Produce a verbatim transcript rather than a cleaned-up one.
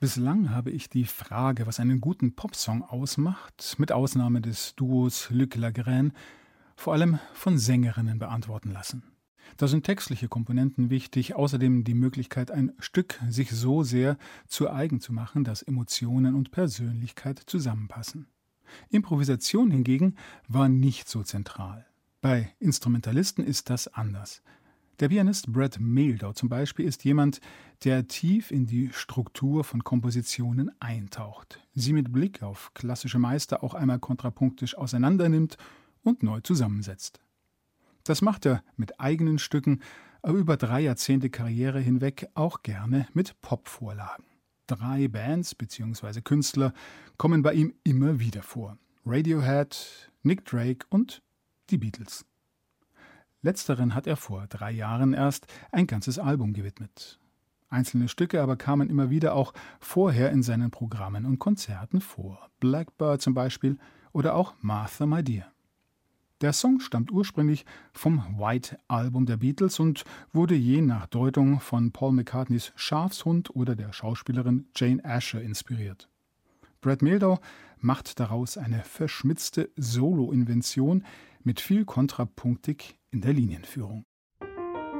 Bislang habe ich die Frage, was einen guten Popsong ausmacht, mit Ausnahme des Duos Luc Lagraine, vor allem von Sängerinnen beantworten lassen. Da sind textliche Komponenten wichtig, außerdem die Möglichkeit, ein Stück sich so sehr zu eigen zu machen, dass Emotionen und Persönlichkeit zusammenpassen. Improvisation hingegen war nicht so zentral. Bei Instrumentalisten ist das anders. Der Pianist Brad Mehldau zum Beispiel ist jemand, der tief in die Struktur von Kompositionen eintaucht, sie mit Blick auf klassische Meister auch einmal kontrapunktisch auseinandernimmt und neu zusammensetzt. Das macht er mit eigenen Stücken, aber über drei Jahrzehnte Karriere hinweg auch gerne mit Popvorlagen. Drei Bands bzw. Künstler kommen bei ihm immer wieder vor: Radiohead, Nick Drake und die Beatles. Letzteren hat er vor drei Jahren erst ein ganzes Album gewidmet. Einzelne Stücke aber kamen immer wieder auch vorher in seinen Programmen und Konzerten vor. Blackbird zum Beispiel oder auch Martha My Dear. Der Song stammt ursprünglich vom White Album der Beatles und wurde je nach Deutung von Paul McCartneys Schafshund oder der Schauspielerin Jane Asher inspiriert. Brad Mehldau macht daraus eine verschmitzte Solo-Invention mit viel Kontrapunktik in der Linienführung.